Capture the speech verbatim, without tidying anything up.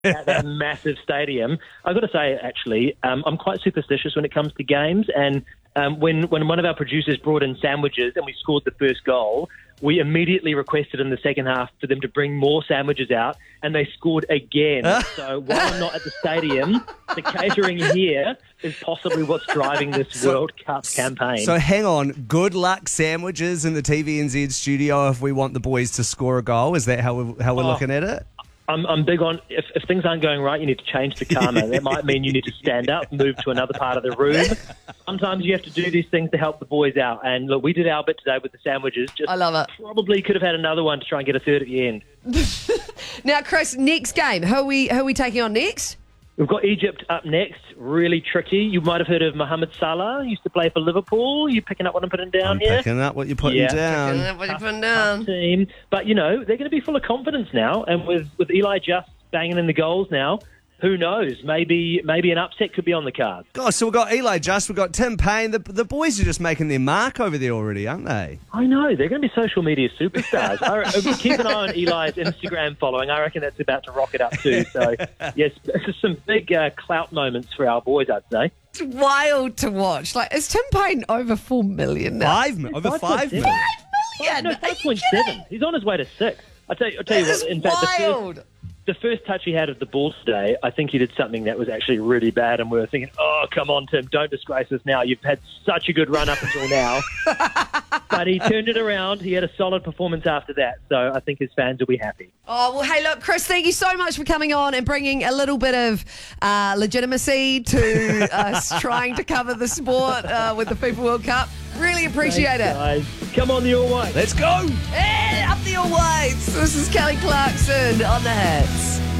at that massive stadium. I've got to say, actually, um, I'm quite superstitious when it comes to games. And um, when, when one of our producers brought in sandwiches and we scored the first goal, we immediately requested in the second half for them to bring more sandwiches out, and they scored again. So while I'm not at the stadium, the catering here is possibly what's driving this so, World Cup campaign. So hang on, good luck sandwiches in the T V N Z studio if we want the boys to score a goal. Is that how we're, how we're Oh. looking at it? I'm, I'm big on, if, if things aren't going right, you need to change the karma. That might mean you need to stand up, move to another part of the room. Sometimes you have to do these things to help the boys out. And look, we did our bit today with the sandwiches. Just I love it. Probably could have had another one to try and get a third at the end. Now, Chris, next game. Who are we, who are we taking on next? We've got Egypt up next. Really tricky. You might have heard of Mohamed Salah. Used to play for Liverpool. You picking up what I'm putting down I'm here? picking up what you're putting Yeah. down. What are you putting down? Team. But, you know, they're going to be full of confidence now. And with, with Eli Just banging in the goals now, who knows? Maybe maybe an upset could be on the cards. God, so we've got Eli Just, we've got Tim Payne. The, the boys are just making their mark over there already, aren't they? I know. They're going to be social media superstars. I, re- keep an eye on Eli's Instagram following. I reckon that's about to rocket up too. So, yes, this is some big uh, clout moments for our boys, I'd say. It's wild to watch. Like, is Tim Payne over four million now? Five, mi- over five million. Five million? No, Are five you point kidding? seven. He's on his way to six. I'll tell you, I'll tell you That what, is in fact, the first, wild. the first touch he had of the ball today, I think he did something that was actually really bad, and we were thinking, oh, come on, Tim, don't disgrace us now. You've had such a good run up until now. But he turned it around. He had a solid performance after that, so I think his fans will be happy. Oh, well, hey, look, Chris, thank you so much for coming on and bringing a little bit of uh, legitimacy to us trying to cover the sport uh, with the FIFA World Cup. Really appreciate Thanks, it. guys. Come on, the All White. Let's go! And up the all whites. This is Kelly Clarkson on the Hits.